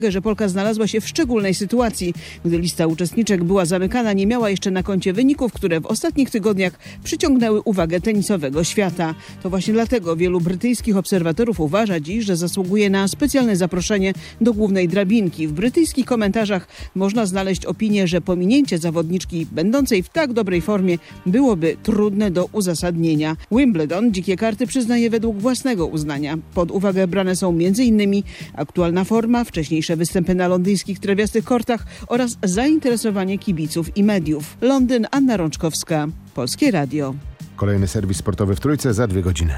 Że Polka znalazła się w szczególnej sytuacji. Gdy lista uczestniczek była zamykana, nie miała jeszcze na koncie wyników, które w ostatnich tygodniach przyciągnęły uwagę tenisowego świata. To właśnie dlatego wielu brytyjskich obserwatorów uważa dziś, że zasługuje na specjalne zaproszenie do głównej drabinki. W brytyjskich komentarzach można znaleźć opinię, że pominięcie zawodniczki będącej w tak dobrej formie byłoby trudne do uzasadnienia. Wimbledon dzikie karty przyznaje według własnego uznania. Pod uwagę brane są m.in. aktualna forma, wcześniejsze występy na londyńskich trawiastych kortach oraz zainteresowanie kibiców i mediów. Londyn, Anna Rączkowska, Polskie Radio. Kolejny serwis sportowy w Trójce za 2 godziny.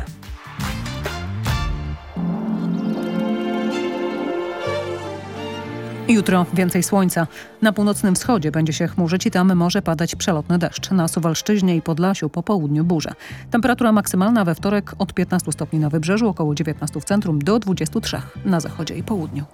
Jutro więcej słońca. Na północnym wschodzie będzie się chmurzyć i tam może padać przelotny deszcz. Na Suwalszczyźnie i Podlasiu po południu burze. Temperatura maksymalna we wtorek od 15 stopni na wybrzeżu, około 19 w centrum do 23 na zachodzie i południu.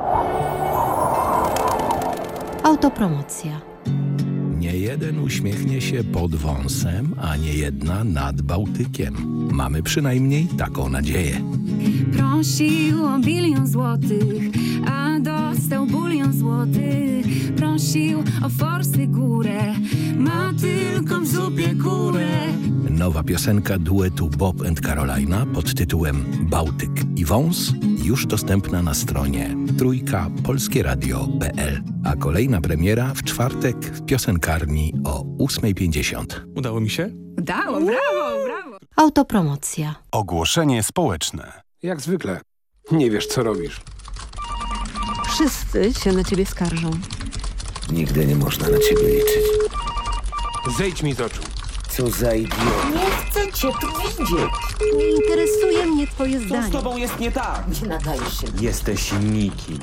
Autopromocja. Nie jeden uśmiechnie się pod wąsem, a nie jedna nad Bałtykiem. Mamy przynajmniej taką nadzieję. Prosił o 1 000 000 złotych, a dostał 1 000 000 złotych. Prosił o forsy górę, ma tylko w zupie kurę. Nowa piosenka duetu Bob and Carolina pod tytułem Bałtyk i wąs już dostępna na stronie trójkapolskieradio.pl. A kolejna premiera w czwartek w piosenkarni o 8:50. Udało mi się? Udało, brawo! Autopromocja. Ogłoszenie społeczne. Jak zwykle. Nie wiesz, co robisz. Wszyscy się na ciebie skarżą. Nigdy nie można na ciebie liczyć. Zejdź mi z oczu. Co za idiot. Nie chcę cię tu widzieć. Nie interesuje mnie twoje zdanie. Co z tobą jest nie tak? Nie nadajesz się. Jesteś nikim.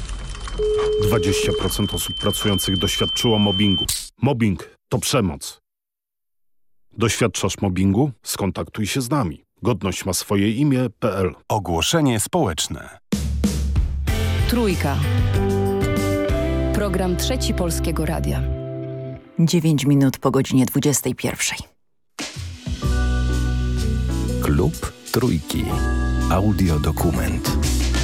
20% osób pracujących doświadczyło mobbingu. Mobbing to przemoc. Doświadczasz mobbingu? Skontaktuj się z nami. Godność ma swoje imię.pl. Ogłoszenie społeczne. Trójka. Program Trzeci Polskiego Radia. 9 minut po godzinie 21. Klub Trójki. Audiodokument.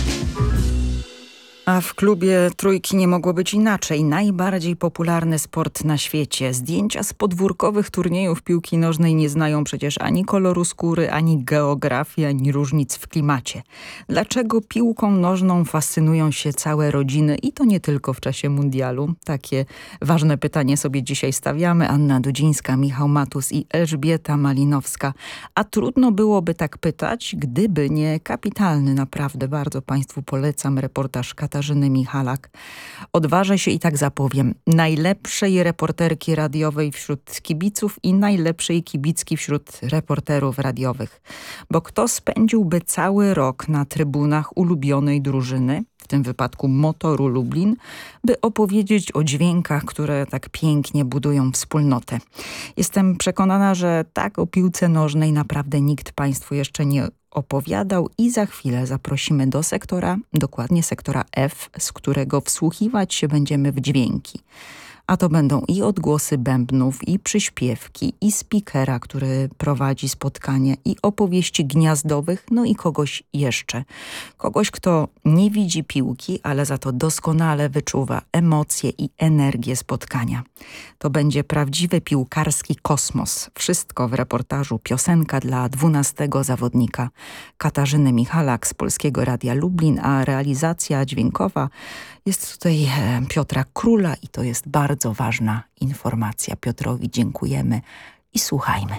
A w klubie Trójki nie mogło być inaczej. Najbardziej popularny sport na świecie. Zdjęcia z podwórkowych turniejów piłki nożnej nie znają przecież ani koloru skóry, ani geografii, ani różnic w klimacie. Dlaczego piłką nożną fascynują się całe rodziny i to nie tylko w czasie mundialu? Takie ważne pytanie sobie dzisiaj stawiamy. Anna Dudzińska, Michał Matus i Elżbieta Malinowska. A trudno byłoby tak pytać, gdyby nie kapitalny, naprawdę bardzo Państwu polecam reportaż Katarzyny Michalak. Odważę się i tak zapowiem. Najlepszej reporterki radiowej wśród kibiców i najlepszej kibicki wśród reporterów radiowych. Bo kto spędziłby cały rok na trybunach ulubionej drużyny, w tym wypadku Motoru Lublin, by opowiedzieć o dźwiękach, które tak pięknie budują wspólnotę. Jestem przekonana, że tak o piłce nożnej naprawdę nikt Państwu jeszcze nie opowiadał i za chwilę zaprosimy do sektora, dokładnie sektora F, z którego wsłuchiwać się będziemy w dźwięki. A to będą i odgłosy bębnów, i przyśpiewki, i speakera, który prowadzi spotkanie, i opowieści gniazdowych, no i kogoś jeszcze. Kogoś, kto nie widzi piłki, ale za to doskonale wyczuwa emocje i energię spotkania. To będzie prawdziwy piłkarski kosmos. Wszystko w reportażu Piosenka dla 12 zawodnika Katarzyny Michalak z Polskiego Radia Lublin, a realizacja dźwiękowa jest tutaj Piotra Króla i to jest bardzo ważna informacja. Piotrowi dziękujemy i słuchajmy.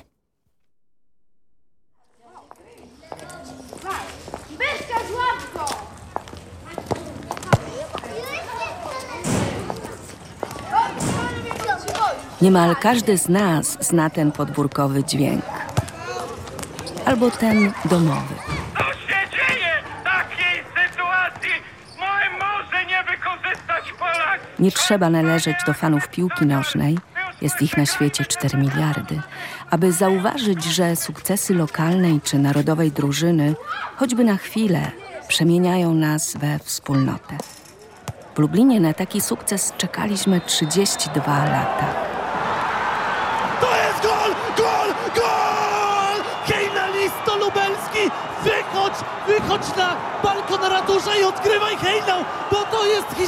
Niemal każdy z nas zna ten podwórkowy dźwięk. Albo ten domowy. Co się dzieje w takiej sytuacji? Może nie wykorzystać Polak. Nie trzeba należeć do fanów piłki nożnej, jest ich na świecie 4 miliardy, aby zauważyć, że sukcesy lokalnej czy narodowej drużyny, choćby na chwilę, przemieniają nas we wspólnotę. W Lublinie na taki sukces czekaliśmy 32 lata. To jest gol! Gol! Gol! Hejnalisto lubelski wychodzi wychodź na balkon ratusza i odkrywaj hejnał, bo to jest historia.